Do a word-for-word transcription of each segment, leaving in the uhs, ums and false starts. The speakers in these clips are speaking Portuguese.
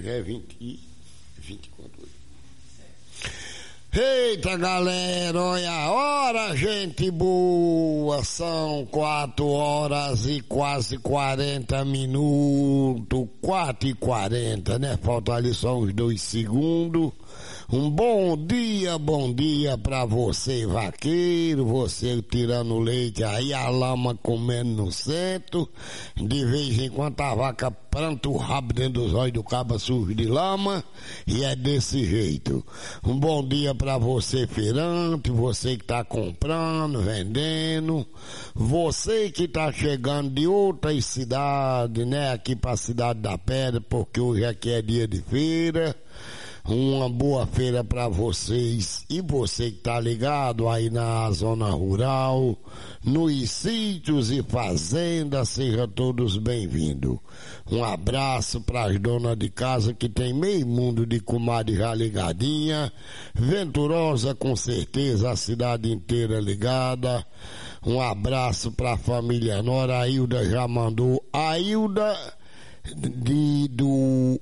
Hoje é vinte e... vinte e quatro. Eita, galera, olha a hora, gente boa, são quatro horas e quase quarenta minutos, quatro e quarenta, né? Falta ali só uns dois segundos. Um bom dia, bom dia pra você, vaqueiro, você tirando leite aí, a lama comendo no centro, de vez em quando a vaca planta o rabo dentro dos olhos do cabo sujo de lama, e é desse jeito. Um bom dia pra você, feirante, você que tá comprando, vendendo, você que tá chegando de outras cidades, né, aqui pra Cidade da Pedra, porque hoje aqui é dia de feira. Uma boa feira para vocês, e você que tá ligado aí na zona rural, nos sítios e fazendas, sejam todos bem-vindos. Um abraço para as donas de casa que tem meio mundo de comadre já ligadinha, Venturosa com certeza, a cidade inteira ligada. Um abraço para a família Nora, a Hilda já mandou, a Hilda de, do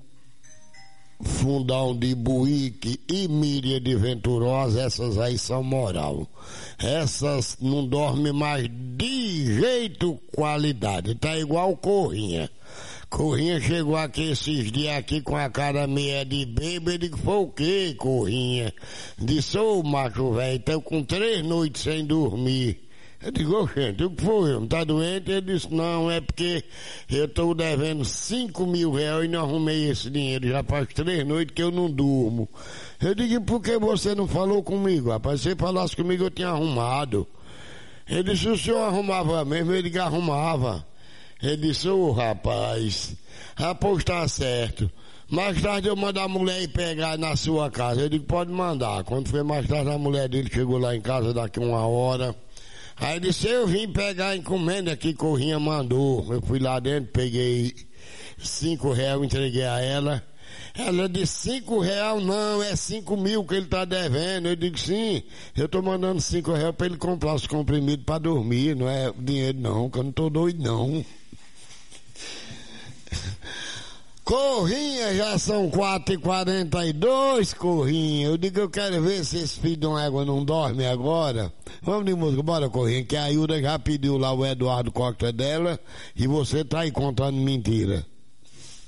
Fundão de Buíque e Míria de Venturosa, essas aí são moral. Essas não dormem mais de jeito qualidade, tá igual Corrinha. Corrinha chegou aqui esses dias aqui com a cara meia de bêbado, ele foi o quê, Corrinha? Disse, ô macho velho, tô com três noites sem dormir. Eu digo, ô gente, o que foi? Não tá doente? Ele disse, não, é porque eu tô devendo cinco mil reais e não arrumei esse dinheiro. Já faz três noites que eu não durmo. Eu digo, por que você não falou comigo? Rapaz, se você falasse comigo eu tinha arrumado. Ele disse, o senhor arrumava mesmo? Ele que arrumava. Ele disse, ô rapaz, rapaz, tá certo. Mais tarde eu mando a mulher ir pegar na sua casa. Eu digo, pode mandar. Quando foi mais tarde, a mulher dele chegou lá em casa daqui uma hora. Aí ele disse, eu vim pegar a encomenda que Corrinha mandou. Eu fui lá dentro, peguei cinco reais, entreguei a ela. Ela disse, cinco reais não, é cinco mil que ele tá devendo. Eu digo, sim, eu tô mandando cinco reais pra ele comprar os comprimidos pra dormir, não é dinheiro não, que eu não tô doido não. Corrinha, já são quatro e quarenta e dois, Corrinha. Eu digo, eu quero ver se esse filho de uma égua não dorme agora. Vamos de música, bora, Corrinha, que a Hilda já pediu lá o Eduardo Costa dela e você tá aí contando mentira.